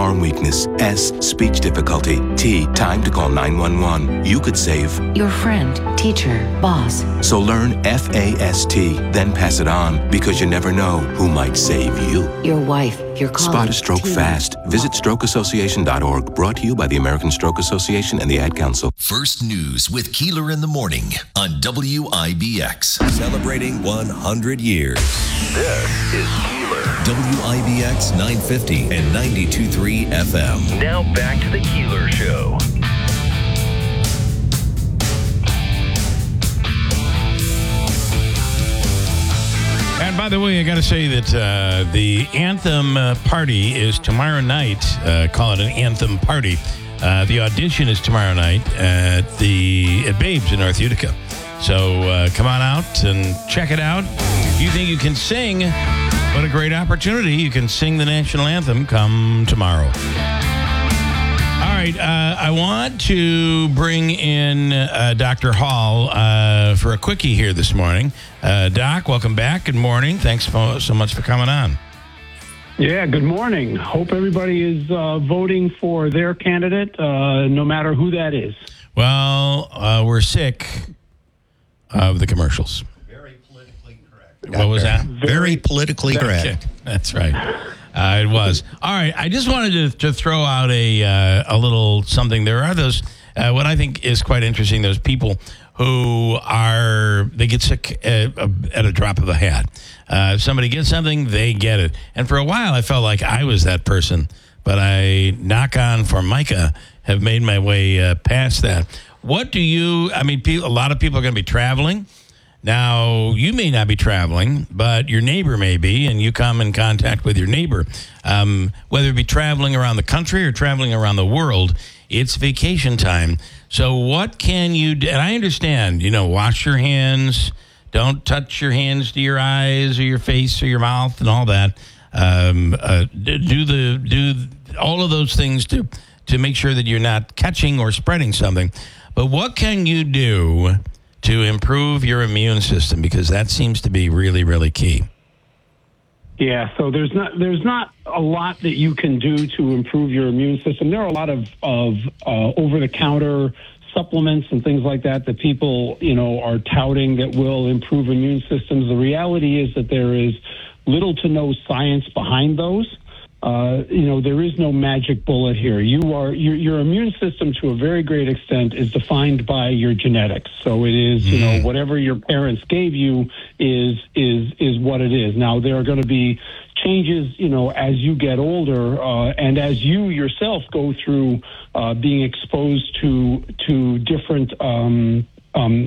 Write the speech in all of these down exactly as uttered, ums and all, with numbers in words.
arm weakness. S, speech difficulty. T, time to call nine one one. You could save your friend, teacher, boss. So learn F A S T, then pass it on, because you never know who might save you. Your wife, your colleague. Spot a stroke team. fast. Visit stroke association dot org. Brought to you by the American Stroke Association and the Ad Council. First News with Keeler in the Morning on W I B X. Celebrating one hundred years. This is Keeler. W I B X nine fifty and ninety-two point three F M. Now back to the Keeler Show. And by the way, I got to say that uh, the Anthem uh, party is tomorrow night. Uh, call it an Anthem party. Uh, the audition is tomorrow night at the at Babes in North Utica. So uh, come on out and check it out. If you think you can sing, what a great opportunity. You can sing the national anthem come tomorrow. All right, uh, I want to bring in uh, Doctor Hall uh, for a quickie here this morning. Uh, Doc, welcome back. Good morning. Thanks so, so much for coming on. Yeah, good morning. Hope everybody is uh, voting for their candidate, uh, no matter who that is. Well, uh, we're sick of the commercials. Very politically correct. What was that? Very politically correct. Okay. That's right. Uh, it was. All right. I just wanted to, to throw out a uh, a little something. There are those, uh, what I think is quite interesting, those people who are, they get sick at, at a drop of a hat. Uh, if somebody gets something, they get it. And for a while, I felt like I was that person. But I, knock on Formica, have made my way uh, past that. What do you, I mean, pe- a lot of people are going to be traveling. Now, you may not be traveling, but your neighbor may be, and you come in contact with your neighbor. Um, whether it be traveling around the country or traveling around the world, it's vacation time. So what can you do? And I understand, you know, wash your hands, don't touch your hands to your eyes or your face or your mouth and all that. Um, uh, do the do all of those things to to make sure that you're not catching or spreading something. But what can you do to improve your immune system? Because that seems to be really, really key. Yeah, so there's not there's not a lot that you can do to improve your immune system. There are a lot of of uh, over-the-counter supplements and things like that that people, you know, are touting that will improve immune systems. The reality is that there is little to no science behind those. Uh, you know, there is no magic bullet here. You are your, your immune system, to a very great extent, is defined by your genetics. So it is, you know, whatever your parents gave you is is is what it is. Now, there are going to be changes, you know, as you get older, uh, and as you yourself go through uh, being exposed to to different um, um,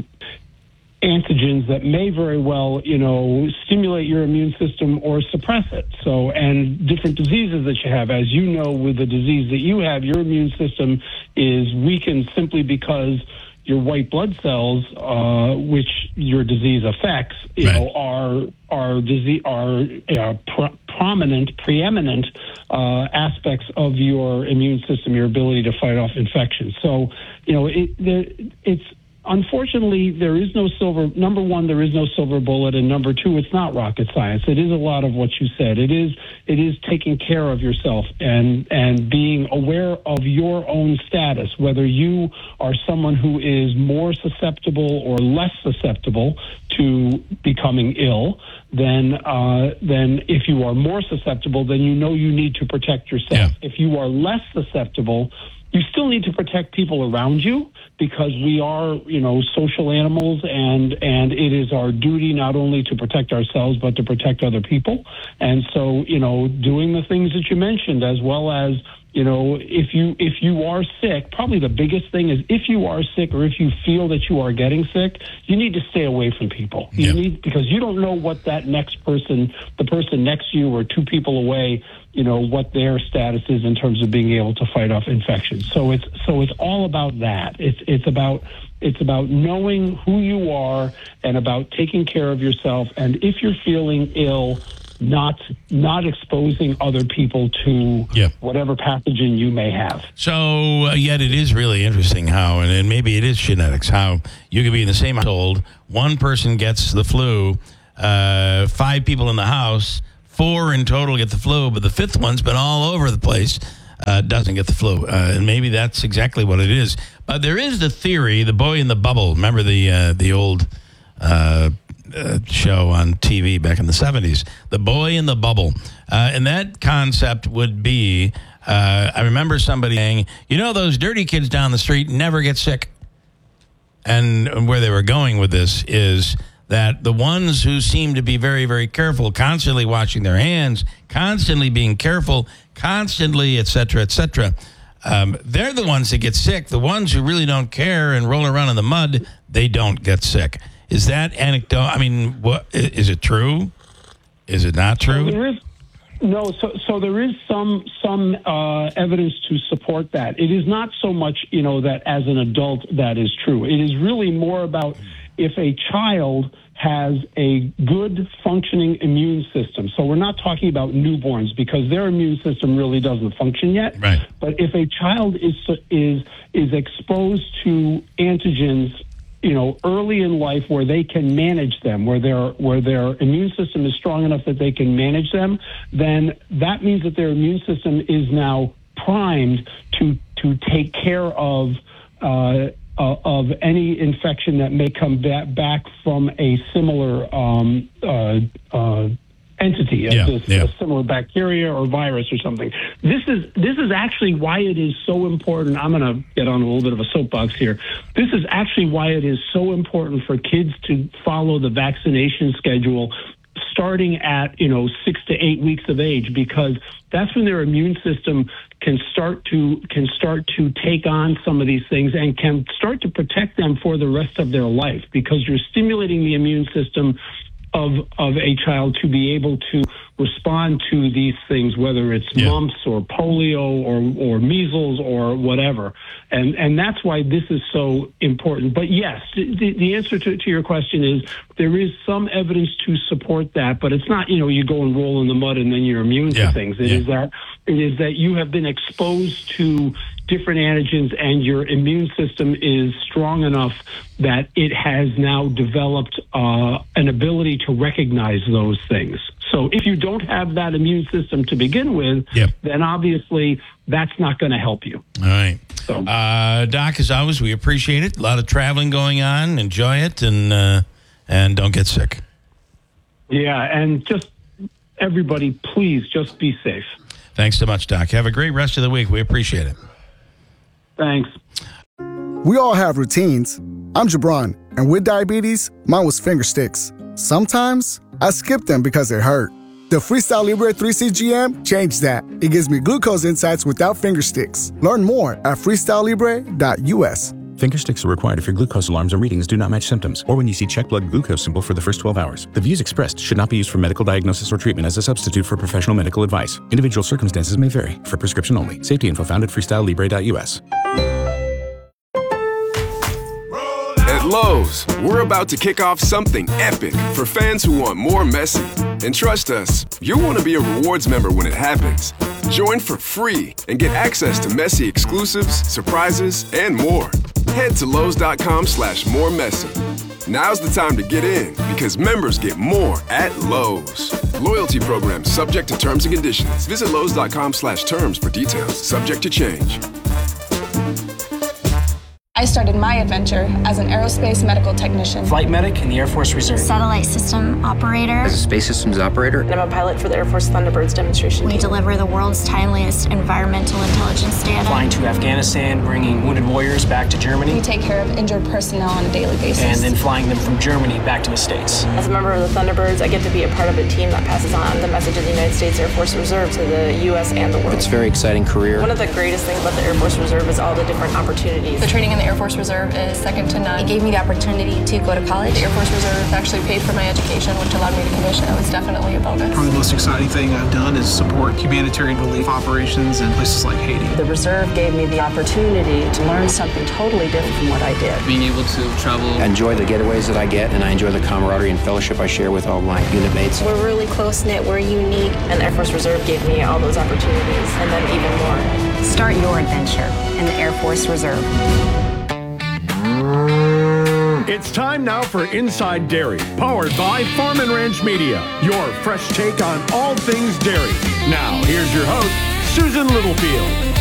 antigens that may very well, you know, stimulate your immune system or suppress it. So, and different diseases that you have. As you know, with the disease that you have, your immune system is weakened simply because your white blood cells, uh, which your disease affects, you right. know, are are disease are uh, pro- prominent, preeminent uh, aspects of your immune system, your ability to fight off infections. So, you know, it, it's unfortunately, there is no silver, number one, there is no silver bullet, and number two, it's not rocket science. It is a lot of what you said. It is it is taking care of yourself and, and being aware of your own status, whether you are someone who is more susceptible or less susceptible to becoming ill. Then, uh, then if you are more susceptible, then you know you need to protect yourself. Yeah. If you are less susceptible, you still need to protect people around you, because we are, you know, social animals, and and it is our duty not only to protect ourselves but to protect other people. And so, you know, doing the things that you mentioned, as well as, you know, if you if you are sick, probably the biggest thing is if you are sick or if you feel that you are getting sick, you need to stay away from people. You Yep. need, because you don't know what that next person, the person next to you or two people away, you know, what their status is in terms of being able to fight off infections. So it's so it's all about that. It's it's about it's about knowing who you are and about taking care of yourself. And if you're feeling ill, not not exposing other people to Yeah. whatever pathogen you may have. So, uh, yet it is really interesting how, and, and maybe it is genetics, how you could be in the same household, one person gets the flu, uh, five people in the house, four in total get the flu, but the fifth one's been all over the place. uh, doesn't get the flu. Uh, and maybe that's exactly what it is. But there is the theory, the boy in the bubble. Remember the uh, the old uh, uh, show on T V back in the seventies? The boy in the bubble. Uh, and that concept would be, uh, I remember somebody saying, you know, those dirty kids down the street never get sick. And where they were going with this is that the ones who seem to be very, very careful, constantly washing their hands, constantly being careful, constantly, et cetera, et cetera, um, they're the ones that get sick. The ones who really don't care and roll around in the mud, they don't get sick. Is that anecdote? I mean, what, is it true? Is it not true? Well, there is, no, so so there is some some uh, evidence to support that. It is not so much, you know, that as an adult that is true. It is really more about if a child has a good functioning immune system. So we're not talking about newborns because their immune system really doesn't function yet. Right. But if a child is is is exposed to antigens, you know, early in life where they can manage them, where their where their immune system is strong enough that they can manage them, then that means that their immune system is now primed to to take care of uh, uh, of any infection that may come back back from a similar um, uh, uh, entity, yeah, a, yeah. a similar bacteria or virus or something. This is this is actually why it is so important. I'm going to get on a little bit of a soapbox here. This is actually why it is so important for kids to follow the vaccination schedule starting at, you know, six to eight weeks of age, because that's when their immune system can start to can start to take on some of these things and can start to protect them for the rest of their life, because you're stimulating the immune system of of a child to be able to respond to these things, whether it's yeah. mumps or polio or or measles or whatever. And and that's why this is so important. But yes, the, the answer to, to your question is there is some evidence to support that, but it's not, you know, you go and roll in the mud and then you're immune yeah. to things. It yeah. is that it is that you have been exposed to different antigens and your immune system is strong enough that it has now developed uh, an ability to recognize those things. So if you don't have that immune system to begin with, yep. then obviously that's not going to help you. All right. So, uh, Doc, as always, we appreciate it. A lot of traveling going on. Enjoy it, and uh, and don't get sick. Yeah, and just everybody, please just be safe. Thanks so much, Doc. Have a great rest of the week. We appreciate it. Thanks. We all have routines. I'm Jabron, and with diabetes, mine was finger sticks. Sometimes I skip them because it hurt. The Freestyle Libre three C G M changed that. It gives me glucose insights without finger sticks. Learn more at freestyle libre dot U S. Finger sticks are required if your glucose alarms or readings do not match symptoms, or when you see check blood glucose symbol for the first twelve hours. The views expressed should not be used for medical diagnosis or treatment as a substitute for professional medical advice. Individual circumstances may vary. For prescription only. Safety info found at freestyle libre dot U S. At Lowe's, we're about to kick off something epic for fans who want more Messi. And trust us, you'll want to be a rewards member when it happens. Join for free and get access to Messi exclusives, surprises, and more. Head to Lowe's.com slash more Messi. Now's the time to get in, because members get more at Lowe's. Loyalty program subject to terms and conditions. Visit Lowe's.com slash terms for details. Subject to change. I started my adventure as an aerospace medical technician. Flight medic in the Air Force Reserve. Satellite system operator. As a space systems operator. And I'm a pilot for the Air Force Thunderbirds demonstration We team. deliver the world's timeliest environmental intelligence data. Flying to Afghanistan, bringing wounded warriors back to Germany. We take care of injured personnel on a daily basis. And then flying them from Germany back to the States. As a member of the Thunderbirds, I get to be a part of a team that passes on the message of the United States Air Force Reserve to the U S and the world. It's a very exciting career. One of the greatest things about the Air Force Reserve is all the different opportunities. The training in the Air Force Reserve is second to none. It gave me the opportunity to go to college. The Air Force Reserve actually paid for my education, which allowed me to commission. It was definitely a bonus. Probably the most exciting thing I've done is support humanitarian relief operations in places like Haiti. The Reserve gave me the opportunity to learn something totally different from what I did. Being able to travel. I enjoy the getaways that I get, and I enjoy the camaraderie and fellowship I share with all my unit mates. We're really close-knit, we're unique, and the Air Force Reserve gave me all those opportunities, and then even more. Start your adventure in the Air Force Reserve. It's time now for Inside Dairy, powered by Farm and Ranch Media, your fresh take on all things dairy. Now, here's your host, Susan Littlefield.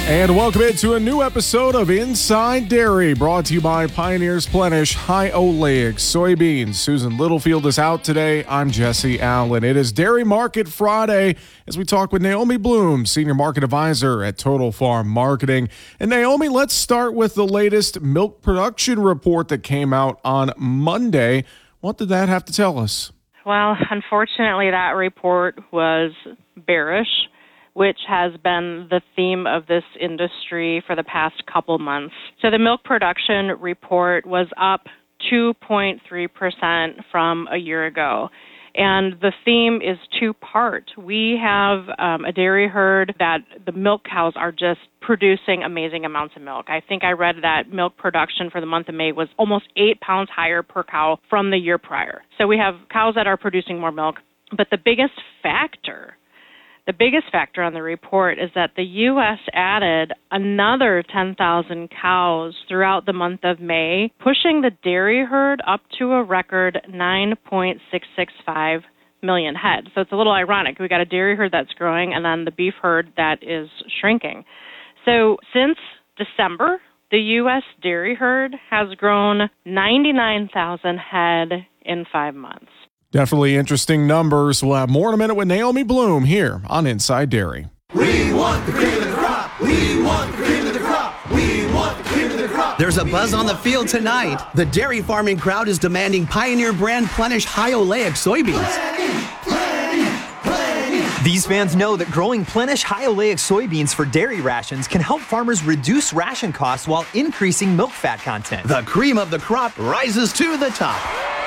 And welcome into a new episode of Inside Dairy, brought to you by Pioneer's Plenish High Oleic Soybeans. Susan Littlefield is out today. I'm Jesse Allen. It is Dairy Market Friday as we talk with Naomi Bloom, Senior Market Advisor at Total Farm Marketing. And Naomi, let's start with the latest milk production report that came out on Monday. What did that have to tell us? Well, unfortunately, that report was bearish, which has been the theme of this industry for the past couple months. So the milk production report was up two point three percent from a year ago. And the theme is two-part. We have um, a dairy herd that the milk cows are just producing amazing amounts of milk. I think I read that milk production for the month of May was almost eight pounds higher per cow from the year prior. So we have cows that are producing more milk. But the biggest factor The biggest factor on the report is that the U S added another ten thousand cows throughout the month of May, pushing the dairy herd up to a record nine point six six five million head. So it's a little ironic. We got a dairy herd that's growing and then the beef herd that is shrinking. So since December, the U S dairy herd has grown ninety-nine thousand head in five months. Definitely interesting numbers. We'll have more in a minute with Naomi Bloom here on Inside Dairy. We want the cream of the crop. We want the cream of the crop. We want the cream of the crop. There's a buzz on the field tonight. The dairy farming crowd is demanding Pioneer brand Plenish High Oleic soybeans. Plenty, plenty, plenty. These fans know that growing Plenish High Oleic soybeans for dairy rations can help farmers reduce ration costs while increasing milk fat content. The cream of the crop rises to the top.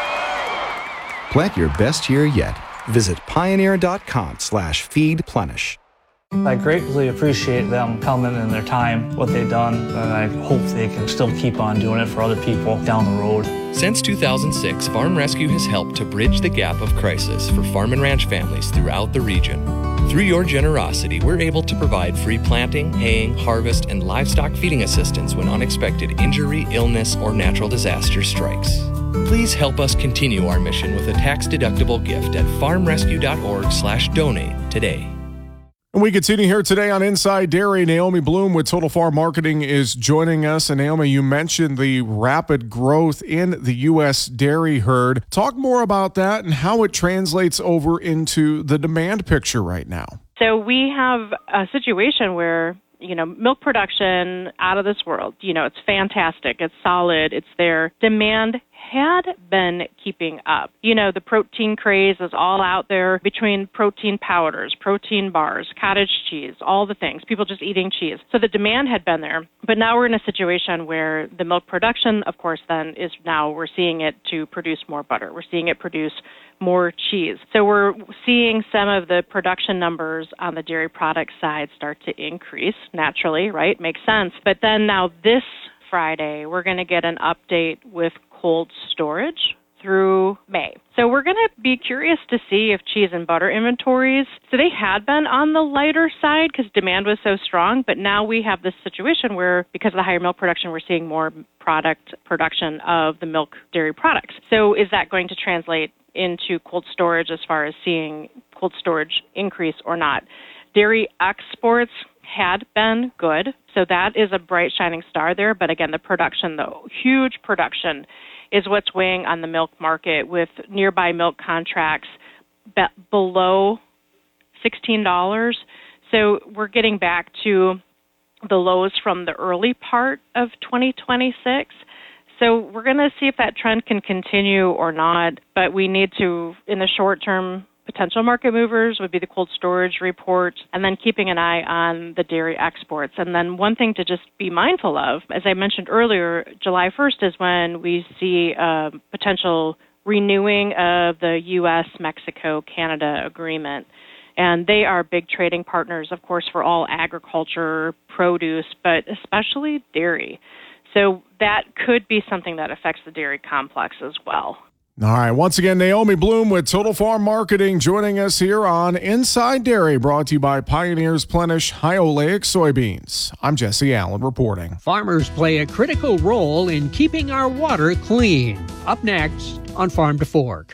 Plant your best year yet. Visit pioneer.com slash feed plenish. I greatly appreciate them coming and their time, what they've done, and I hope they can still keep on doing it for other people down the road. Since two thousand six, Farm Rescue has helped to bridge the gap of crisis for farm and ranch families throughout the region. Through your generosity, we're able to provide free planting, haying, harvest, and livestock feeding assistance when unexpected injury, illness, or natural disaster strikes. Please help us continue our mission with a tax-deductible gift at farmrescue.org slash donate today. And we continue here today on Inside Dairy. Naomi Bloom with Total Farm Marketing is joining us. And Naomi, you mentioned the rapid growth in the U S dairy herd. Talk more about that and how it translates over into the demand picture right now. So we have a situation where, you know, milk production out of this world, you know, it's fantastic. It's solid. It's there. Demand had been keeping up. You know, the protein craze is all out there between protein powders, protein bars, cottage cheese, all the things, people just eating cheese. So the demand had been there. But now we're in a situation where the milk production, of course, then is now we're seeing it to produce more butter. We're seeing it produce more cheese. So we're seeing some of the production numbers on the dairy product side start to increase naturally, right? Makes sense. But then now this Friday, we're going to get an update with cold storage through May. So we're going to be curious to see if cheese and butter inventories, so they had been on the lighter side because demand was so strong, but now we have this situation where because of the higher milk production, we're seeing more product production of the milk dairy products. So is that going to translate into cold storage as far as seeing cold storage increase or not? Dairy exports had been good, so that is a bright shining star there. But again, the production, the huge production, is what's weighing on the milk market with nearby milk contracts be- below sixteen dollars. So we're getting back to the lows from the early part of twenty twenty-six. So we're going to see if that trend can continue or not, but we need to, in the short term, potential market movers would be the cold storage report, and then keeping an eye on the dairy exports. And then one thing to just be mindful of, as I mentioned earlier, July first is when we see a potential renewing of the U S Mexico Canada agreement. And they are big trading partners, of course, for all agriculture, produce, but especially dairy. So that could be something that affects the dairy complex as well. All right. Once again, Naomi Bloom with Total Farm Marketing joining us here on Inside Dairy, brought to you by Pioneer's Plenish High Oleic Soybeans. I'm Jesse Allen reporting. Farmers play a critical role in keeping our water clean. Up next on Farm to Fork.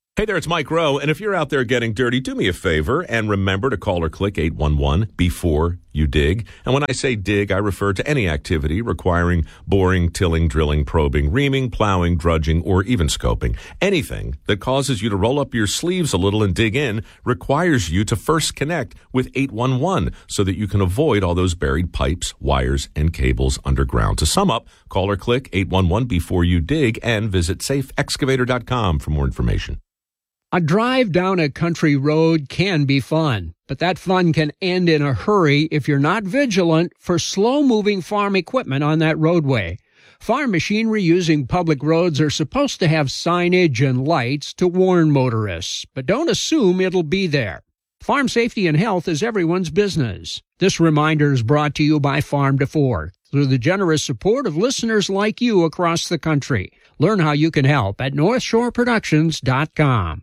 Hey there, it's Mike Rowe, and if you're out there getting dirty, do me a favor and remember to call or click eight one one before you dig. And when I say dig, I refer to any activity requiring boring, tilling, drilling, probing, reaming, plowing, drudging, or even scoping. Anything that causes you to roll up your sleeves a little and dig in requires you to first connect with eight one one so that you can avoid all those buried pipes, wires, and cables underground. To sum up, call or click eight one one before you dig and visit safe excavator dot com for more information. A drive down a country road can be fun, but that fun can end in a hurry if you're not vigilant for slow-moving farm equipment on that roadway. Farm machinery using public roads are supposed to have signage and lights to warn motorists, but don't assume it'll be there. Farm safety and health is everyone's business. This reminder is brought to you by Farm to Fork through the generous support of listeners like you across the country. Learn how you can help at north shore productions dot com.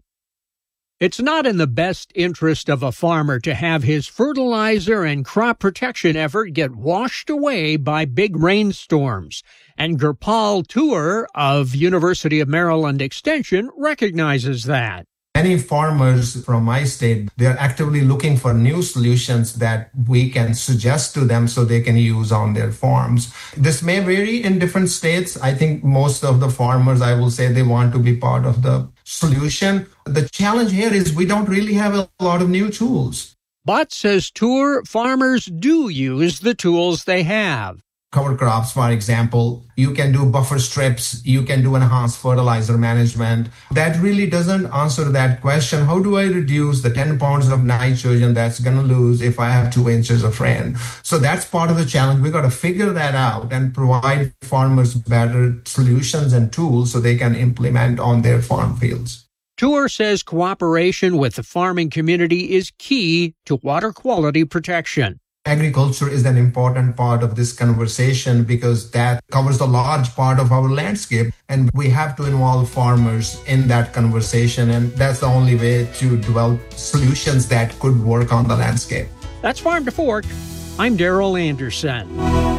It's not in the best interest of a farmer to have his fertilizer and crop protection effort get washed away by big rainstorms. And Gurpal Tour of University of Maryland Extension recognizes that. Many farmers from my state, they're actively looking for new solutions that we can suggest to them so they can use on their farms. This may vary in different states. I think most of the farmers, I will say, they want to be part of the solution. The challenge here is we don't really have a lot of new tools. But, says Tour, farmers do use the tools they have. Cover crops, for example, you can do buffer strips, you can do enhanced fertilizer management. That really doesn't answer that question. How do I reduce the ten pounds of nitrogen that's going to lose if I have two inches of rain? So that's part of the challenge. We got to figure that out and provide farmers better solutions and tools so they can implement on their farm fields. Tour says cooperation with the farming community is key to water quality protection. Agriculture is an important part of this conversation because that covers a large part of our landscape, and we have to involve farmers in that conversation, and that's the only way to develop solutions that could work on the landscape. That's Farm to Fork. I'm Daryl Anderson.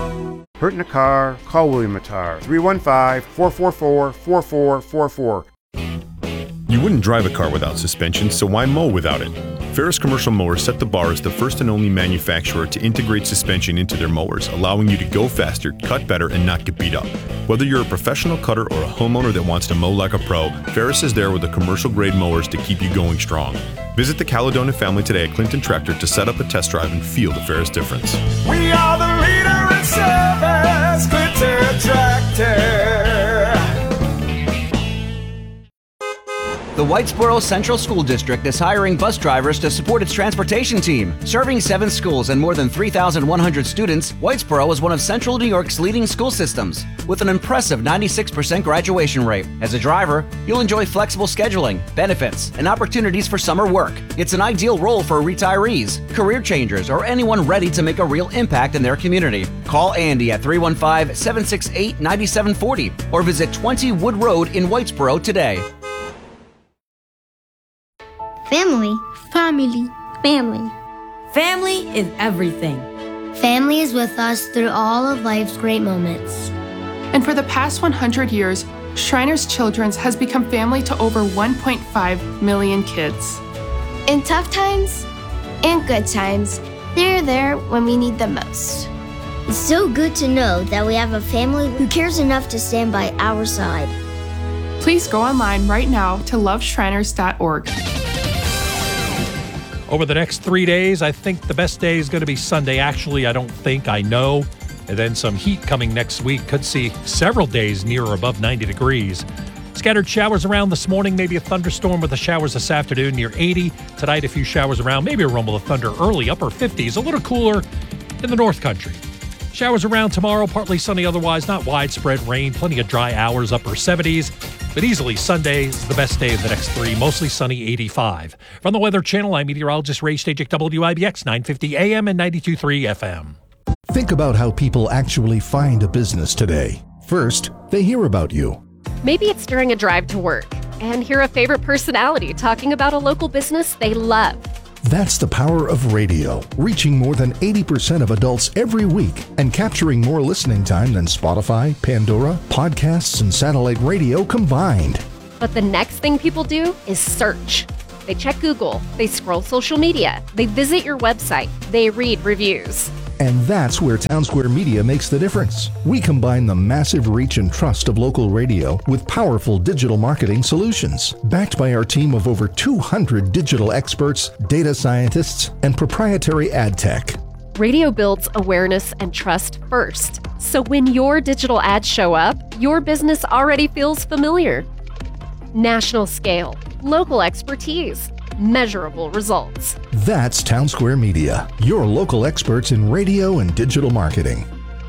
Hurt in a car? Call William Mattar. three one five, four four four, four four four four. You wouldn't drive a car without suspension, so why mow without it? Ferris Commercial Mowers set the bar as the first and only manufacturer to integrate suspension into their mowers, allowing you to go faster, cut better, and not get beat up. Whether you're a professional cutter or a homeowner that wants to mow like a pro, Ferris is there with the commercial-grade mowers to keep you going strong. Visit the Caledonia family today at Clinton Tractor to set up a test drive and feel the Ferris difference. We are the leader in service, Clinton Tractor. The Whitesboro Central School District is hiring bus drivers to support its transportation team. Serving seven schools and more than three thousand one hundred students, Whitesboro is one of Central New York's leading school systems, with an impressive ninety-six percent graduation rate. As a driver, you'll enjoy flexible scheduling, benefits, and opportunities for summer work. It's an ideal role for retirees, career changers, or anyone ready to make a real impact in their community. Call Andy at three one five, seven six eight, nine seven four zero or visit twenty Wood Road in Whitesboro today. Family. Family. Family. Family is everything. Family is with us through all of life's great moments. And for the past one hundred years, Shriners Children's has become family to over one point five million kids. In tough times and good times, they're there when we need them most. It's so good to know that we have a family who cares enough to stand by our side. Please go online right now to love shriners dot org. Over the next three days, I think the best day is going to be Sunday. Actually, I don't think, I know. And then some heat coming next week. Could see several days near or above ninety degrees. Scattered showers around this morning, maybe a thunderstorm with the showers this afternoon near eighty. Tonight, a few showers around, maybe a rumble of thunder early, upper fifties, a little cooler in the North Country. Showers around tomorrow, partly sunny otherwise, not widespread rain, plenty of dry hours, upper seventies. But easily Sunday is the best day of the next three, mostly sunny, eighty-five. From the Weather Channel, I'm meteorologist Ray Stajic, W I B X nine fifty A M and ninety-two point three F M. Think about how people actually find a business today. First, they hear about you. Maybe it's during a drive to work and hear a favorite personality talking about a local business they love. That's the power of radio, reaching more than eighty percent of adults every week and capturing more listening time than Spotify, Pandora, podcasts, and satellite radio combined. But the next thing people do is search. They check Google, they scroll social media, they visit your website, they read reviews. And that's where Townsquare Media makes the difference. We combine the massive reach and trust of local radio with powerful digital marketing solutions. Backed by our team of over two hundred digital experts, data scientists, and proprietary ad tech. Radio builds awareness and trust first. So when your digital ads show up, your business already feels familiar. National scale, local expertise, measurable results. That's Townsquare Media, your local experts in radio and digital marketing.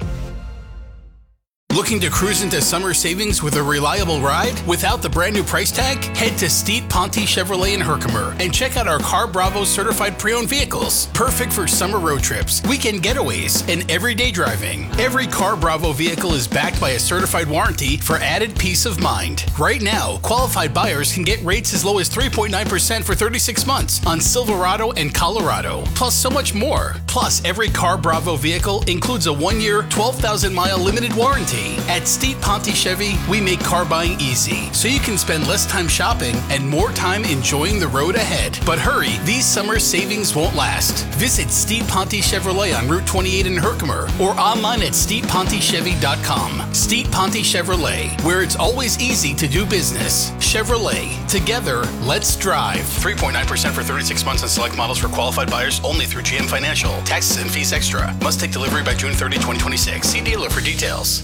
Looking to cruise into summer savings with a reliable ride without the brand new price tag? Head to Steep Ponte Chevrolet in Herkimer and check out our Car Bravo certified pre-owned vehicles. Perfect for summer road trips, weekend getaways, and everyday driving. Every Car Bravo vehicle is backed by a certified warranty for added peace of mind. Right now, qualified buyers can get rates as low as three point nine percent for thirty-six months on Silverado and Colorado, plus so much more. Plus, every Car Bravo vehicle includes a one-year, twelve thousand mile limited warranty. At Steep Ponte Chevy, we make car buying easy, so you can spend less time shopping and more time enjoying the road ahead. But hurry, these summer savings won't last. Visit Steep Ponte Chevrolet on Route twenty-eight in Herkimer or online at steep ponte chevy dot com. Steep Ponte Chevrolet, where it's always easy to do business. Chevrolet, together, let's drive. three point nine percent for thirty-six months on select models for qualified buyers only through G M Financial. Taxes and fees extra. Must take delivery by June thirtieth, twenty twenty-six. See dealer for details.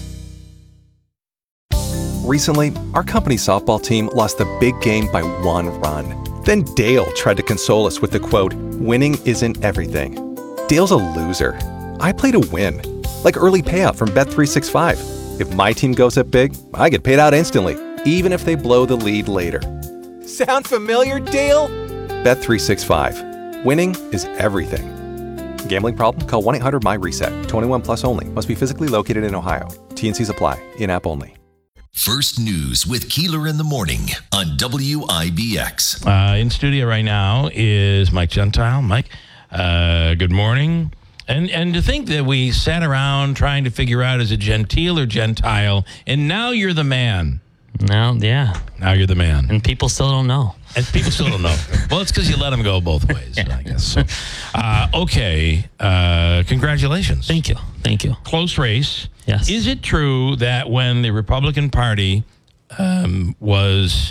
Recently, our company softball team lost the big game by one run. Then Dale tried to console us with the quote, "Winning isn't everything." Dale's a loser. I play to win. Like early payout from Bet three sixty-five. If my team goes up big, I get paid out instantly, even if they blow the lead later. Sound familiar, Dale? Bet three sixty-five. Winning is everything. Gambling problem? Call one eight hundred M Y reset. twenty-one plus only. Must be physically located in Ohio. T and Cs apply. In-app only. First News with Keeler in the Morning on W I B X. Uh, in studio right now is Mike Gentile. Mike, uh, good morning. And and to think that we sat around trying to figure out is it Gentile or Gentile, and now you're the man. Now, yeah. Now you're the man. And people still don't know. And people still don't know. Well, it's because you let them go both ways, yeah. I guess. So, uh, okay. Uh, congratulations. Thank you. Thank you. Close race. Yes. Is it true that when the Republican Party um, was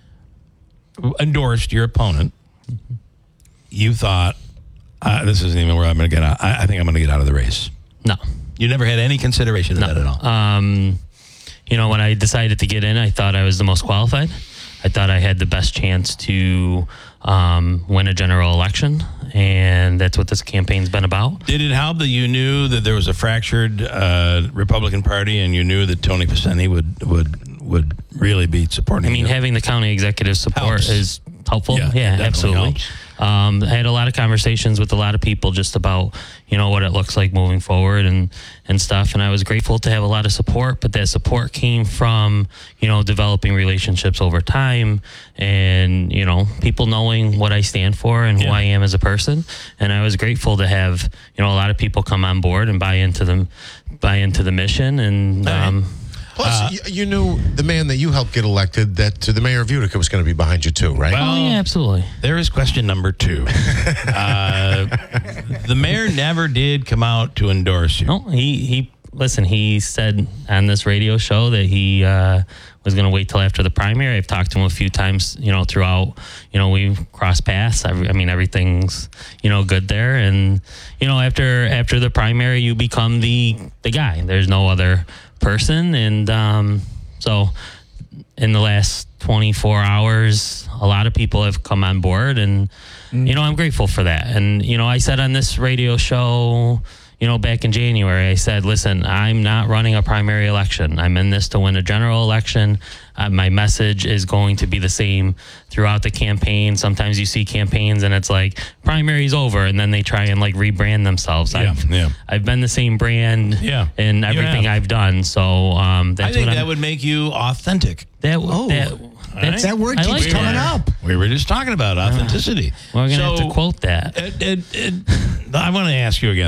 endorsed your opponent, mm-hmm. you thought, uh, this isn't even where I'm going to get out. I, I think I'm going to get out of the race. No. You never had any consideration of no. that at all? Um, you know, when I decided to get in, I thought I was the most qualified. I thought I had the best chance to um, win a general election, and that's what this campaign's been about. Did it help that you knew that there was a fractured uh, Republican Party, and you knew that Tony Picenti would would would really be supporting? I mean, you? having the county executive support helps. is helpful. Yeah, yeah absolutely. Helps. Um, I had a lot of conversations with a lot of people just about, you know, what it looks like moving forward and, and stuff. And I was grateful to have a lot of support, but that support came from, you know, developing relationships over time and, you know, people knowing what I stand for and who Yeah. I am as a person. And I was grateful to have, you know, a lot of people come on board and buy into them, buy into the mission. And, um, Plus, uh, you, you knew the man that you helped get elected, that uh, the mayor of Utica was going to be behind you too, right? oh, yeah, absolutely. There is question number two. uh, the mayor never did come out to endorse you. No, he, he listen, he said on this radio show that he uh, was going to wait till after the primary. I've talked to him a few times, you know, throughout, you know, we've crossed paths. I, I mean, everything's, you know, good there. And, you know, after after the primary, you become the, the guy. There's no other person. And um, so in the last twenty-four hours, a lot of people have come on board, and mm. you know, I'm grateful for that. And you know, I said on this radio show, you know, back in January, I said, listen, I'm not running a primary election. I'm in this to win a general election. Uh, my message is going to be the same throughout the campaign. Sometimes you see campaigns and it's like primary's over, and then they try and like rebrand themselves. Yeah, I've, yeah. I've been the same brand Yeah, in you everything have. I've done. So um, that's I think what that I'm, would make you authentic. That, Oh. that, that's, That word I keeps like coming that. up. We were just talking about authenticity. We're going to have So, to quote that. It, it, it, I want to ask you again, though.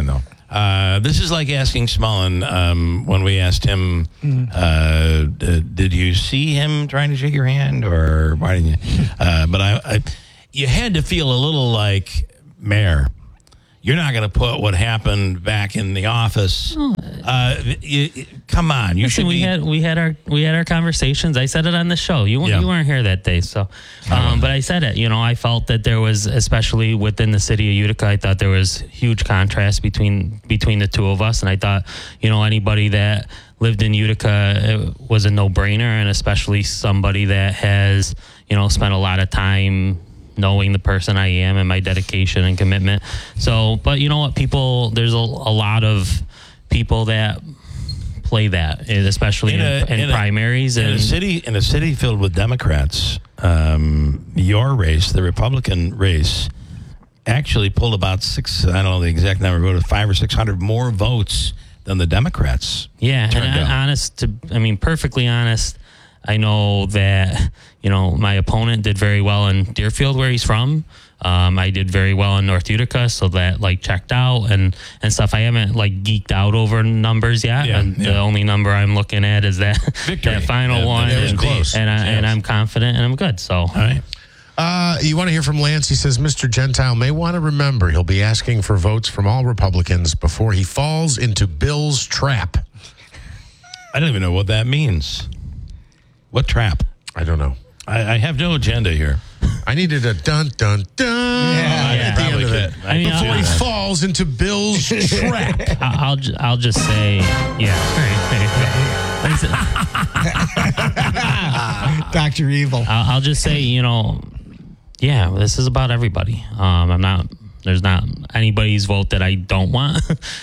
Uh, this is like asking Smullen um, when we asked him, mm. uh, d- did you see him trying to shake your hand, or why didn't you? Uh, but I, I, you had to feel a little like, Mayor, you're not going to put what happened back in the office. Uh, you, you, come on, you Listen, should we be. had we had our we had our conversations. I said it on the show. You Yeah. you weren't here that day, so um, but I said it. You know, I felt that there was, especially within the city of Utica, I thought there was huge contrast between between the two of us, and I thought, you know, anybody that lived in Utica, it was a no brainer, and especially somebody that has, you know, spent a lot of time knowing the person I am and my dedication and commitment. So, but you know what, people, there's a, a lot of people that play that, especially in, in, a, in, in primaries. A, and in a city, in a city filled with Democrats, um, your race, the Republican race, actually pulled about six, I don't know the exact number, but five or six hundred more votes than the Democrats. Yeah, and I, honest to, I mean, perfectly honest, I know that, you know, my opponent did very well in Deerfield, where he's from. Um, I did very well in North Utica, so that like checked out and, and stuff. I haven't like geeked out over numbers yet. Yeah, and yeah. The only number I'm looking at is that that final Yeah, one. that was and, close. And, I, Yes. and I'm confident and I'm good. So, all right. Uh, you want to hear from Lance? He says, Mister Gentile may want to remember he'll be asking for votes from all Republicans before he falls into Bill's trap. I don't even know what that means. What trap? I don't know. I, I have no agenda here. I needed a dun dun dun Yeah, at the end of it. I mean, before I'll- he falls into Bill's trap. I- I'll ju- I'll just say, yeah. Doctor Evil. I'll, I'll just say, you know, yeah, this is about everybody. Um, I'm not. There's not anybody's vote that I don't want.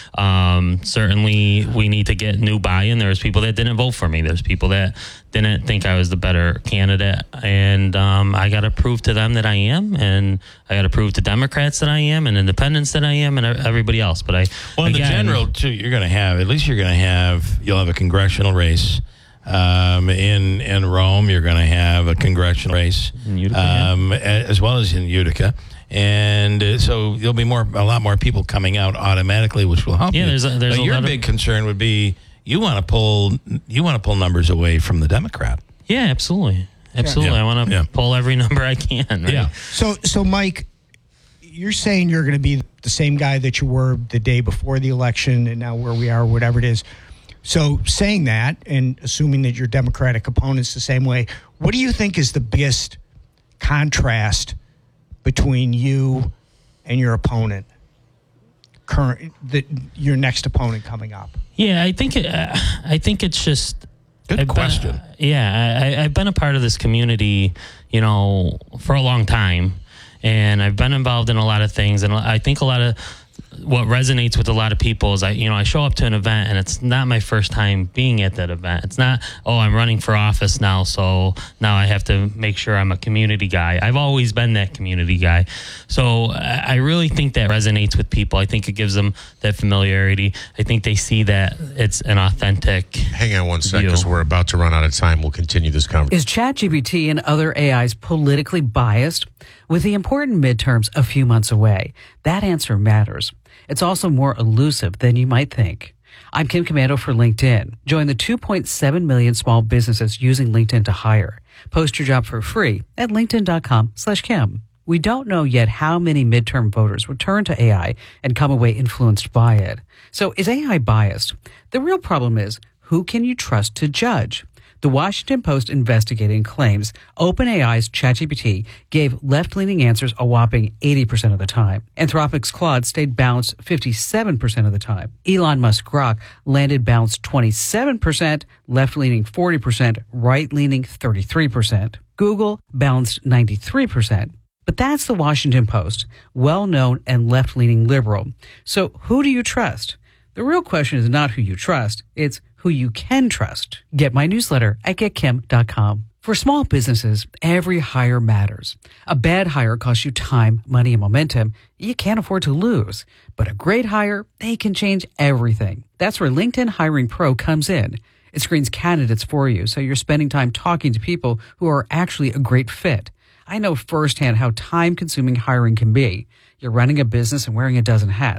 um, certainly, we need to get new buy-in. There's people that didn't vote for me. There's people that didn't think I was the better candidate, and um, I got to prove to them that I am, and I got to prove to Democrats that I am, and independents that I am, and everybody else. But I, Well, in again, the general, too, you're going to have, at least you're going to have, you'll have a congressional race. Um, in in Rome, you're going to have a congressional race, in Utica, um, a- as well as in Utica. And uh, so there'll be more, a lot more people coming out automatically, which will help Yeah, you. there's a- there's But a your lot of- big concern would be you want to pull you want to pull numbers away from the Democrat. Yeah, absolutely, absolutely. Yeah. I want to Yeah. pull every number I can. Right? Yeah. So, so Mike, you're saying you're going to be the same guy that you were the day before the election, and now where we are, whatever it is. So, saying that, and assuming that your Democratic opponent's the same way, what do you think is the biggest contrast between you and your opponent? Current, the, your next opponent coming up. Yeah, I think it, uh, I think it's just Good I've been- question. yeah, I, I've been a part of this community, you know, for a long time, and I've been involved in a lot of things, and I think a lot of what resonates with a lot of people is I, you know, I show up to an event and it's not my first time being at that event. It's not, oh, I'm running for office now, so now I have to make sure I'm a community guy. I've always been that community guy. So I I really think that resonates with people. I think it gives them that familiarity. I think they see that it's an authentic. Hang on one sec, view. because we're about to run out of time. We'll continue this conversation. Is ChatGPT and other A Is politically biased? With the important midterms a few months away, that answer matters. It's also more elusive than you might think. I'm Kim Commando for LinkedIn. Join the two point seven million small businesses using LinkedIn to hire. Post your job for free at linkedin.com slash Kim. We don't know yet how many midterm voters would turn to A I and come away influenced by it. So is A I biased? The real problem is, who can you trust to judge? The Washington Post investigating claims OpenAI's ChatGPT gave left-leaning answers a whopping eighty percent of the time. Anthropic's Claude stayed balanced fifty-seven percent of the time. Elon Musk Grok landed balanced twenty-seven percent, left-leaning forty percent, right-leaning thirty-three percent. Google balanced ninety-three percent. But that's the Washington Post, well-known and left-leaning liberal. So who do you trust? The real question is not who you trust, it's who you can trust. Get my newsletter at get kim dot com. For small businesses, every hire matters. A bad hire costs you time, money, and momentum you can't afford to lose. But a great hire, they can change everything. That's where LinkedIn Hiring Pro comes in. It screens candidates for you, so you're spending time talking to people who are actually a great fit. I know firsthand how time-consuming hiring can be. You're running a business and wearing a dozen hats.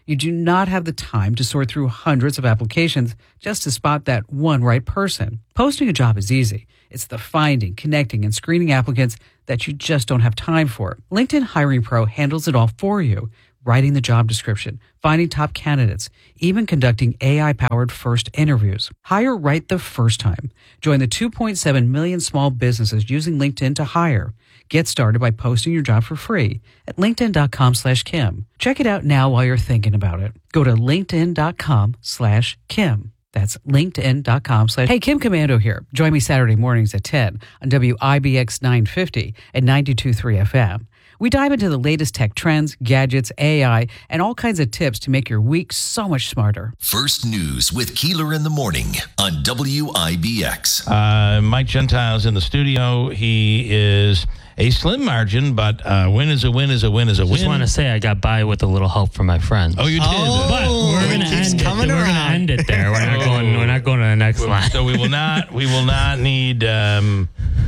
You do not have the time to sort through hundreds of applications just to spot that one right person. Posting a job is easy. It's the finding, connecting, and screening applicants that you just don't have time for. LinkedIn Hiring Pro handles it all for you. Writing the job description, finding top candidates, even conducting A I-powered first interviews. Hire right the first time. Join the two point seven million small businesses using LinkedIn to hire. Get started by posting your job for free at linkedin.com slash Kim. Check it out now while you're thinking about it. Go to linkedin.com slash Kim. That's linkedin.com slash. Hey, Kim Komando here. Join me Saturday mornings at ten on W I B X nine fifty and ninety-two point three F M. We dive into the latest tech trends, gadgets, A I, and all kinds of tips to make your week so much smarter. First News with Keeler in the Morning on W I B X. Uh, Mike Gentile's in the studio. He is a slim margin, but uh, win is a win is a win is a win. Just want to say I got by with a little help from my friends. Oh, you did. Oh, but we're going to end it. We're going to end it there. We're not Oh. going. We're not going to the next line. So we will not. We will not need. Um,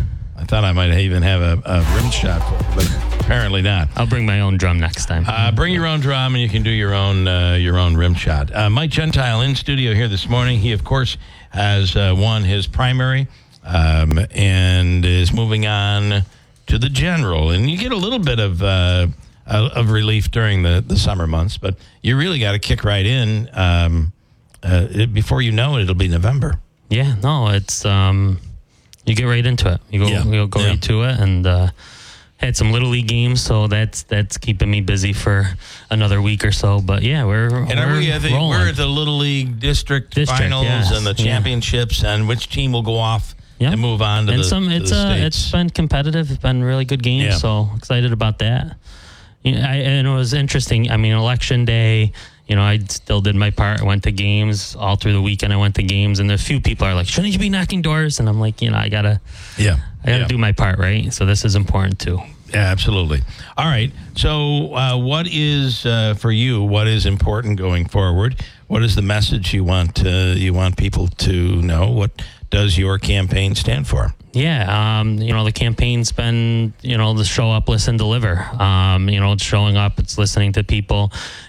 I thought I might even have a, a rim shot for it, but apparently not. I'll bring my own drum next time. Uh, bring your own drum, and you can do your own uh, your own rim shot. Uh, Mike Gentile in studio here this morning. He, of course, has uh, won his primary um, and is moving on to the general. And you get a little bit of uh, of relief during the, the summer months, but you really got to kick right in. Um, uh, it, before you know it, it'll be November. Yeah, no, it's um, you get right into it. You go, Yeah. you go Yeah. right to it, and uh, had some little league games, so that's that's keeping me busy for another week or so. But yeah, we're And are we're we at the, rolling. we're at the Little League District, District, Finals yes. and the Yeah. championships, and which team will go off and move on to and the, some to it's the uh, States? it's been competitive. It's been really good games. Yeah. So excited about that. You know, I, and it was interesting. I mean, election day. You know, I still did my part. I went to games all through the weekend. I went to games, and a few people are like, "Shouldn't you be knocking doors?" And I'm like, you know, I gotta, yeah, I gotta Yeah. do my part, right? So this is important too. Yeah, absolutely. All right. So, uh, what is uh, for you? What is important going forward? What is the message you want uh, you want people to know? What does your campaign stand for? Yeah, um, you know, the campaign's been, you know, the show up, listen, deliver. Um, you know, it's showing up, it's listening to people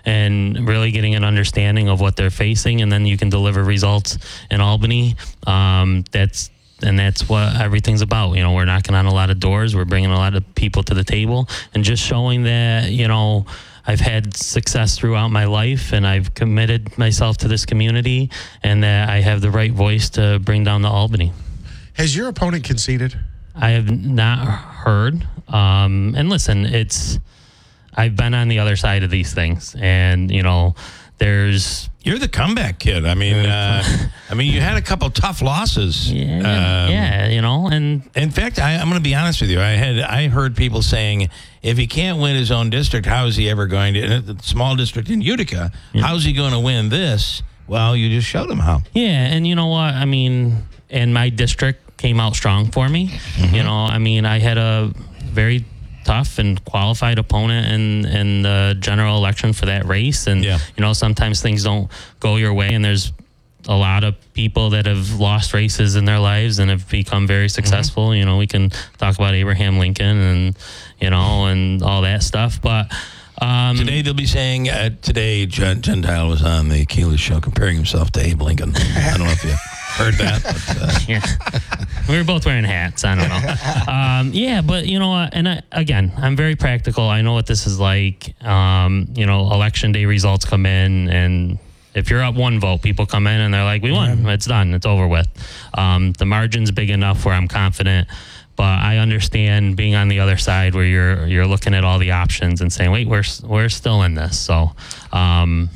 and really getting an understanding of what they're facing, and then you can deliver results in Albany. Um, that's and that's what everything's about. You know, we're knocking on a lot of doors, we're bringing a lot of people to the table, and just showing that, you know, I've had success throughout my life, and I've committed myself to this community, and that I have the right voice to bring down the Albany. Has your opponent conceded? I have not heard. Um, and listen, it's I've been on the other side of these things, and you know, there's You're the comeback kid. I mean, uh, I mean, you had a couple tough losses. Yeah, Um, yeah, you know, and in fact, I, I'm going to be honest with you. I had I heard people saying, if he can't win his own district, how is he ever going to? In a small district in Utica, how's he going to win this? Well, you just showed him how. yeah, and you know what? I mean, and my district came out strong for me. Mm-hmm. You know, I mean, I had a very tough and qualified opponent in in the general election for that race, and you know, sometimes things don't go your way, and there's a lot of people that have lost races in their lives and have become very successful. Mm-hmm. You know, we can talk about Abraham Lincoln and you know and all that stuff, but um, Today they'll be saying, uh, today Gen- Gentile was on the Keeler show comparing himself to Abe Lincoln. I don't know if you heard that. But, uh. yeah. We were both wearing hats. I don't know. um, yeah, but you know what? And I, again, I'm very practical. I know what this is like. Um, you know, election day results come in, and if you're up one vote, people come in and they're like, we won. It's done. It's over with. Um, the margin's big enough where I'm confident. But I understand being on the other side where you're you're looking at all the options and saying, wait, we're we're still in this. So, um,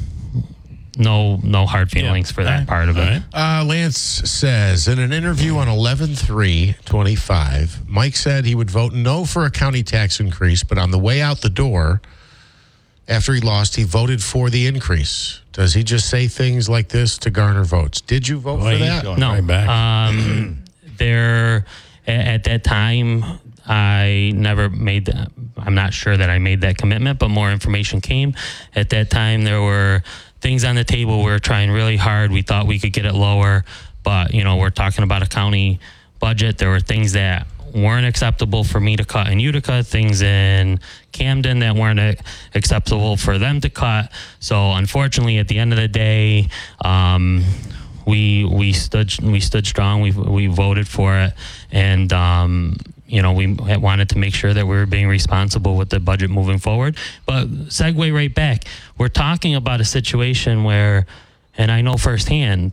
no no hard feelings for that part of it. Uh, Lance says in an interview on eleven three twenty-five, Mike said he would vote no for a county tax increase, but on the way out the door, after he lost, he voted for the increase. Does he just say things like this to garner votes? Did you vote Boy, for he's that? going No, right back. um, there at, at that time, I never made that. I'm not sure that I made that commitment, but more information came. At that time, there were things on the table. We were trying really hard. We thought we could get it lower, but you know, we're talking about a county budget. There were things that weren't acceptable for me to cut in Utica, things in Camden that weren't uh, acceptable for them to cut. So unfortunately, at the end of the day, um, we we stood we stood strong. We we voted for it, and um, you know, we wanted to make sure that we were being responsible with the budget moving forward. But segue right back, we're talking about a situation where, and I know firsthand,